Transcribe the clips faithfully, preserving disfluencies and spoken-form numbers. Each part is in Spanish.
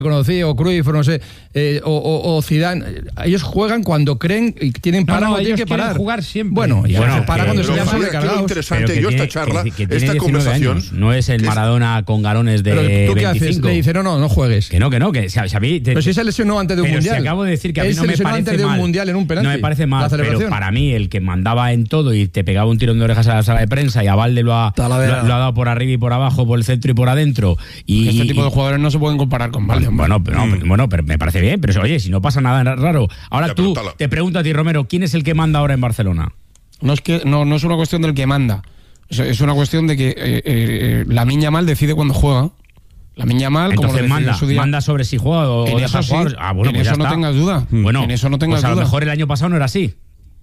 conocí, o Cruyff, o no sé, eh, o, o, o Zidane, ellos juegan cuando creen y tienen para no, no, tienen que parar. Jugar siempre. Bueno, y bueno, se para cuando se llama sobrecargados. Lo interesante, yo esta charla, que, que esta conversación, años. No es el Maradona con galones de pero ¿tú qué veinticinco. haces? Le dice, no, no, no juegues. Que no, que no, que si a, si a mí te, pero si se lesionó antes de un pero mundial. Si acabo de decir que a mí Él no se me lesionó parece antes de un mal. mundial en un penalti. No me parece mal, pero para mí el que mandaba en todo y te pegaba un tirón de orejas a la sala de prensa y a Valde lo ha, lo, lo ha dado por arriba y por abajo, por el centro y por adentro. Y este tipo y, de jugadores no se pueden comparar con Valde. Bueno, pero, no, bueno, pero me parece bien, pero oye, si no pasa nada raro. Ahora ya, tú te pregunto a ti, Romero, ¿quién es el que manda ahora en Barcelona? No es que no, no es una cuestión del que manda. Es, es una cuestión de que eh, eh, Lamine Yamal decide cuando juega. Lamine Yamal, como entonces manda, su día, manda sobre si juega o en deja eso jugar. Sí, ah, bueno, en pues eso ya no está. tengas duda. Bueno, en eso no tengas pues a duda. lo mejor el año pasado no era así.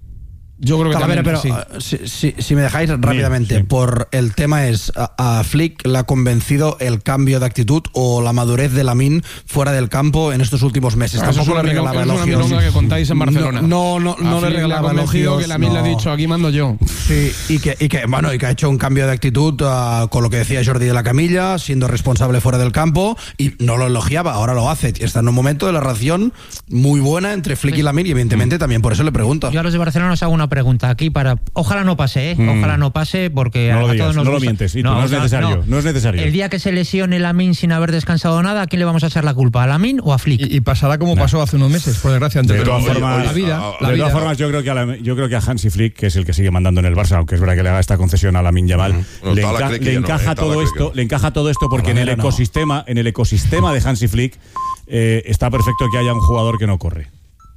Yo creo que Talavera, también, pero sí. uh, si, si, si me dejáis rápidamente, sí, sí. por el tema es, a, a Flick le ha convencido el cambio de actitud o la madurez de Lamine fuera del campo en estos últimos meses. Ah, Tampoco le regalaba elogios. Es una milonga que contáis en Barcelona. No, no, no, no le regalaba le elogios. que Lamine no. le ha dicho, aquí mando yo. Sí, y que, y que, bueno, y que ha hecho un cambio de actitud uh, con lo que decía Jordi de la Camilla, siendo responsable fuera del campo, y no lo elogiaba, ahora lo hace. Está en un momento de la relación muy buena entre Flick y Lamine, y evidentemente mm. también por eso le pregunto. Yo a los de Barcelona os hago una pregunta aquí para... Ojalá no pase, ¿eh? Mm. Ojalá no pase porque no a, lo digas, a todos nos no gusta. lo mientes, y no, no, no es necesario, no. no es necesario. El día que se lesione Lamine sin haber descansado nada, ¿a quién le vamos a echar la culpa? ¿A Lamine o a Flick? Y, y pasará como nah. pasó hace unos meses, por desgracia. De todas oye, formas, oye, la vida, a, la de vida. todas formas yo creo que a la, yo creo que a Hansi Flick, que es el que sigue mandando en el Barça, aunque es verdad que le haga esta concesión a Lamine Yamal, uh-huh. le, enca le encaja no, eh, todo esto, le encaja todo esto porque en el ecosistema, no. en el ecosistema de Hansi Flick eh, está perfecto que haya un jugador que no corre.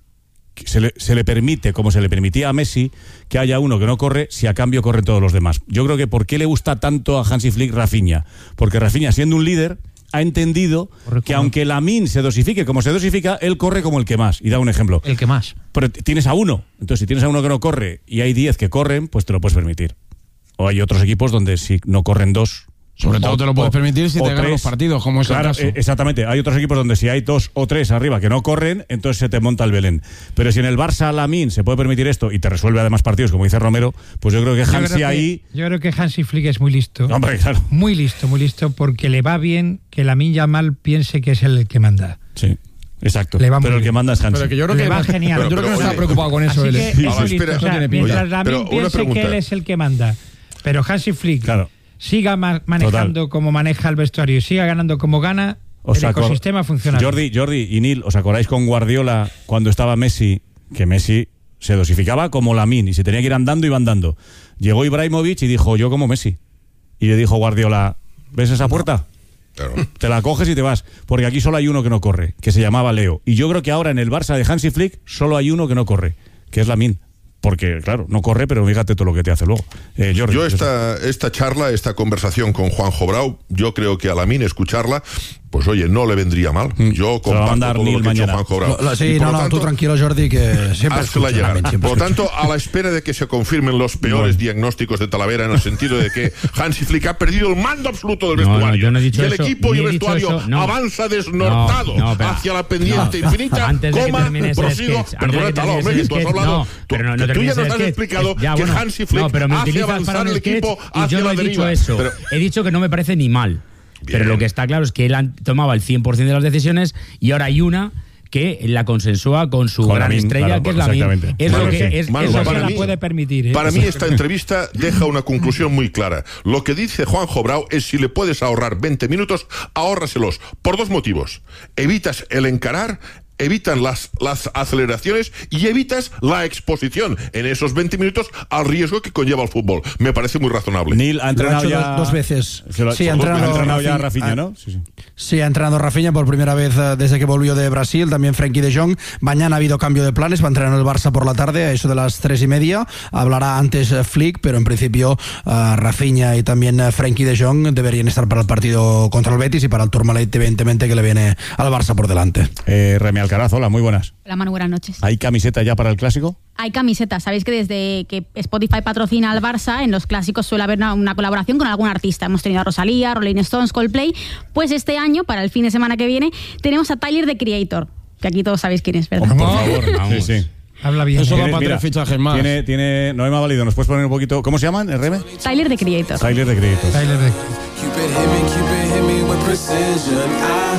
Se le, se le permite, como se le permitía a Messi, que haya uno que no corre si a cambio corren todos los demás. Yo creo que ¿por qué le gusta tanto a Hansi Flick Rafinha? Porque Rafinha, siendo un líder, ha entendido Correcto. que aunque Lamine se dosifique como se dosifica, él corre como el que más. Y da un ejemplo. El que más. Pero tienes a uno. Entonces, si tienes a uno que no corre y hay diez que corren, pues te lo puedes permitir. O hay otros equipos donde si no corren dos... Sobre todo te lo puedes permitir si te ganan los partidos, como es claro, el caso. Eh, exactamente. Hay otros equipos donde si hay dos o tres arriba que no corren, entonces se te monta el Belén. Pero si en el Barça Lamine se puede permitir esto y te resuelve además partidos, como dice Romero, pues yo creo que Hansi yo creo ahí... Que, yo creo que Hansi Flick es muy listo. Hombre, claro. Muy listo, muy listo, porque le va bien que Lamine Yamal piense que es el que manda. Sí. Exacto, le va pero el que manda es Hansi. Pero que yo creo le que va genial. Pero, pero, yo creo que oye, no está preocupado con eso. Así él, que sí, es sí, listo. espera, O sea, no mientras Lamine piense que él es el que manda, pero Hansi Flick claro. siga ma manejando Total. como maneja el vestuario y siga ganando como gana, el ecosistema funciona. Jordi, Jordi y Neil, ¿os acordáis con Guardiola cuando estaba Messi? Que Messi se dosificaba como Lamine y se tenía que ir andando, iba andando. Llegó Ibrahimovic y dijo, yo como Messi. Y le dijo Guardiola, ¿ves esa puerta? Claro. Te la coges y te vas, porque aquí solo hay uno que no corre, que se llamaba Leo. Y yo creo que ahora en el Barça de Hansi Flick solo hay uno que no corre, que es Lamine. Porque, claro, no corre, pero fíjate todo lo que te hace luego. Eh, Jordi, yo esta, esta charla, esta conversación con Juanjo Brau, yo creo que a Lamine escucharla, pues oye, no le vendría mal. Yo comparto todo lo que ha hecho Juanjo Brau. Lo, lo, sí, no, no, tanto, tú tranquilo, Jordi, que siempre escucha, llegar. Lamine, siempre Por lo tanto, a la espera de que se confirmen los peores no. diagnósticos de Talavera, en el sentido de que Hansi Flick ha perdido el mando absoluto del vestuario. No, no, yo no he dicho y el eso, equipo y el vestuario no. avanza desnortado no, no, hacia la pendiente no. infinita, Antes de coma, que prosigo. Perdona, Talao, hombre, que tú has hablado. No, pero no, no tú ya nos has sketch. explicado ya, que bueno, Hansi Flick no, pero me hace avanzar el equipo hacia y yo no la he deriva. dicho eso. Pero, he dicho que no me parece ni mal. Bien. Pero lo que está claro es que él tomaba el cien por ciento de las decisiones y ahora hay una que la consensúa con su con gran Lamine, estrella, claro, que es Lamine. Es Manu, lo que sí. es, Manu, eso para se mí, la puede permitir. ¿eh? Para mí esta entrevista deja una conclusión muy clara. Lo que dice Juanjo Brau es si le puedes ahorrar veinte minutos, ahórraselos. Por dos motivos. Evitas el encarar, evitan las, las aceleraciones y evitas la exposición en esos veinte minutos al riesgo que conlleva el fútbol. Me parece muy razonable. Neil ha entrenado ya dos, dos veces. Lo, sí, ha entrenado, entrenado, ha entrenado ya Rafinha, Rafinha, ¿no? Sí, sí. Sí, ha entrenado Rafinha por primera vez uh, desde que volvió de Brasil, también Frenkie de Jong. Mañana ha habido cambio de planes, va a entrenar el Barça por la tarde, a eso de las tres y media. Hablará antes uh, Flick, pero en principio uh, Rafinha y también uh, Frenkie de Jong deberían estar para el partido contra el Betis y para el Tourmalet, evidentemente, que le viene al Barça por delante. Eh, Remy Alcaraz, hola, muy buenas. Hola Manu, buenas noches. ¿Hay camiseta ya para el Clásico? Hay camisetas. Sabéis que desde que Spotify patrocina al Barça, en los clásicos suele haber una, una colaboración con algún artista. Hemos tenido a Rosalía, Rolling Stones, Coldplay. Pues este año, para el fin de semana que viene, tenemos a Tyler, the Creator, que aquí todos sabéis quién es, ¿verdad? Oh, por favor, vamos. Sí, sí. Habla bien. Eso ¿eh? va para tres fichajes más. Tiene, tiene, no me ha valido. ¿Nos puedes poner un poquito? ¿Cómo se llaman, R M? Tyler, the Creator. Tyler, the Creator. Tyler, the...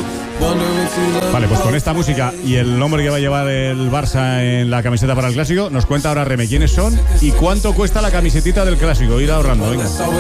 Vale, pues con esta música y el nombre que va a llevar el Barça en la camiseta para el Clásico, nos cuenta ahora Reme quiénes son y cuánto cuesta la camisetita del Clásico. Ir ahorrando, venga.